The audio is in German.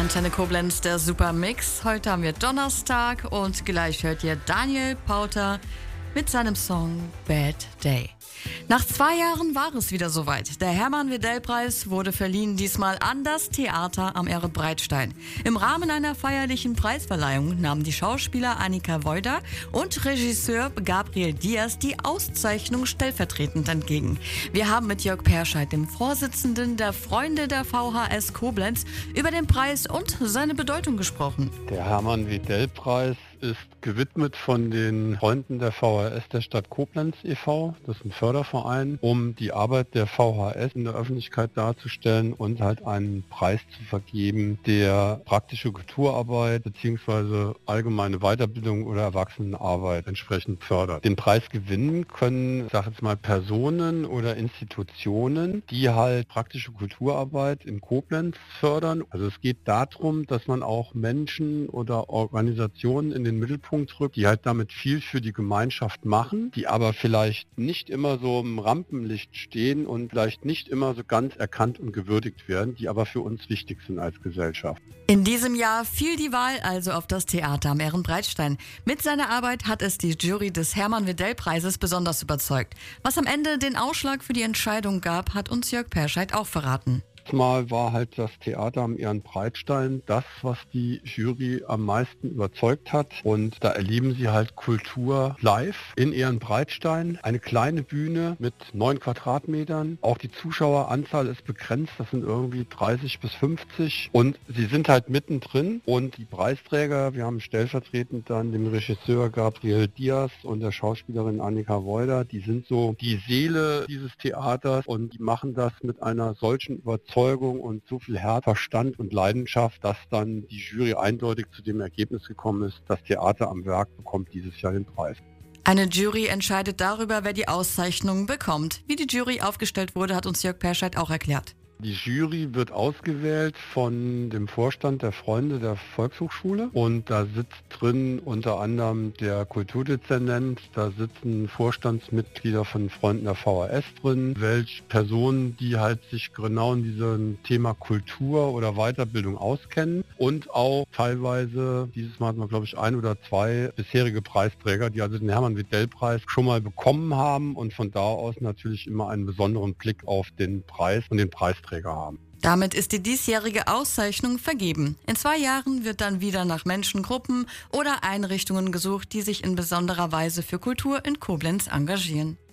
Antenne Koblenz, der Supermix. Heute haben wir Donnerstag und gleich hört ihr Daniel Pauter mit seinem Song Bad Day. Nach 2 Jahren war es wieder soweit. Der Hermann-Wedell-Preis wurde verliehen, diesmal an das Theater am Ehrenbreitstein. Im Rahmen einer feierlichen Preisverleihung nahmen die Schauspieler Annika Woida und Regisseur Gabriel Diaz die Auszeichnung stellvertretend entgegen. Wir haben mit Jörg Perscheid, dem Vorsitzenden der Freunde der VHS Koblenz, über den Preis und seine Bedeutung gesprochen. Der Hermann-Wedell-Preis ist gewidmet von den Freunden der VHS der Stadt Koblenz e.V., das ist ein Förderverein, um die Arbeit der VHS in der Öffentlichkeit darzustellen und halt einen Preis zu vergeben, der praktische Kulturarbeit bzw. allgemeine Weiterbildung oder Erwachsenenarbeit entsprechend fördert. Den Preis gewinnen können, ich sage jetzt mal, Personen oder Institutionen, die halt praktische Kulturarbeit in Koblenz fördern. Also es geht darum, dass man auch Menschen oder Organisationen in den Mittelpunkt rückt, die halt damit viel für die Gemeinschaft machen, die aber vielleicht nicht immer so im Rampenlicht stehen und vielleicht nicht immer so ganz erkannt und gewürdigt werden, die aber für uns wichtig sind als Gesellschaft. In diesem Jahr fiel die Wahl also auf das Theater am Ehrenbreitstein. Mit seiner Arbeit hat es die Jury des Hermann-Wedell-Preises besonders überzeugt. Was am Ende den Ausschlag für die Entscheidung gab, hat uns Jörg Perscheid auch verraten. Mal war halt das Theater am Ehrenbreitstein das, was die Jury am meisten überzeugt hat. Und da erleben sie halt Kultur live in Ehrenbreitstein. Eine kleine Bühne mit 9 Quadratmetern. Auch die Zuschaueranzahl ist begrenzt. Das sind irgendwie 30 bis 50. Und sie sind halt mittendrin. Und die Preisträger, wir haben stellvertretend dann den Regisseur Gabriel Diaz und der Schauspielerin Annika Woida, die sind so die Seele dieses Theaters und die machen das mit einer solchen Überzeugung und so viel Herz, Verstand und Leidenschaft, dass dann die Jury eindeutig zu dem Ergebnis gekommen ist, das Theater am Werk bekommt dieses Jahr den Preis. Eine Jury entscheidet darüber, wer die Auszeichnung bekommt. Wie die Jury aufgestellt wurde, hat uns Jörg Perscheid auch erklärt. Die Jury wird ausgewählt von dem Vorstand der Freunde der Volkshochschule und da sitzt drin unter anderem der Kulturdezernent, da sitzen Vorstandsmitglieder von Freunden der VHS drin, welche Personen, die halt sich genau in diesem Thema Kultur oder Weiterbildung auskennen und auch teilweise, dieses Mal hatten wir glaube ich 1 oder 2 bisherige Preisträger, die also den Hermann-Wedell-Preis schon mal bekommen haben und von da aus natürlich immer einen besonderen Blick auf den Preis und den Preisträger haben. Damit ist die diesjährige Auszeichnung vergeben. In 2 Jahren wird dann wieder nach Menschen, Gruppen oder Einrichtungen gesucht, die sich in besonderer Weise für Kultur in Koblenz engagieren.